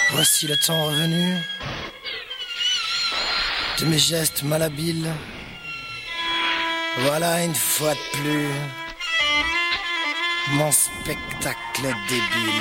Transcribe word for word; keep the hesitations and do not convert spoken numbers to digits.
Voici le temps revenu de mes gestes malhabiles. Voilà une fois de plus mon spectacle débile.